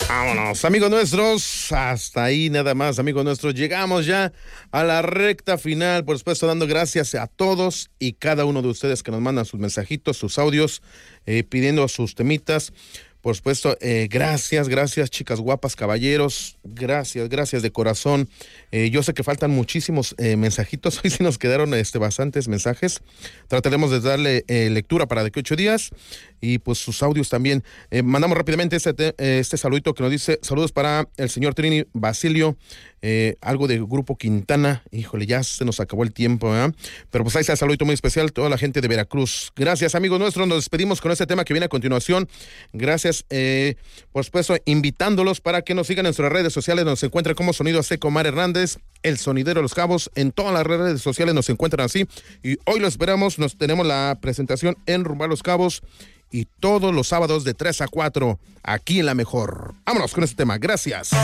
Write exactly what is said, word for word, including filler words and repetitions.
Vámonos, amigos nuestros, hasta ahí nada más, amigos nuestros, llegamos ya a la recta final, por supuesto dando gracias a todos y cada uno de ustedes que nos mandan sus mensajitos, sus audios, eh, pidiendo sus temitas. Por supuesto, eh, gracias, gracias, chicas guapas, caballeros, gracias, gracias de corazón. Eh, yo sé que faltan muchísimos eh, mensajitos, hoy sí nos quedaron este, bastantes mensajes. Trataremos de darle eh, lectura para de que ocho días y pues sus audios también. Eh, mandamos rápidamente este, eh, este saludito que nos dice, saludos para el señor Trini Basilio, eh, algo de Grupo Quintana. Híjole, ya se nos acabó el tiempo, ¿eh? Pero pues ahí está el saludito muy especial, toda la gente de Veracruz. Gracias, amigos nuestros, nos despedimos con este tema que viene a continuación. Gracias. Eh, por supuesto, invitándolos para que nos sigan en nuestras redes sociales, nos encuentran como Sonido Azteca Omar Hernández, el sonidero de Los Cabos, en todas las redes sociales nos encuentran así, y hoy lo esperamos, nos tenemos la presentación en Rumbo a Los Cabos, y todos los sábados de tres a cuatro, aquí en La Mejor. Vámonos con este tema, gracias.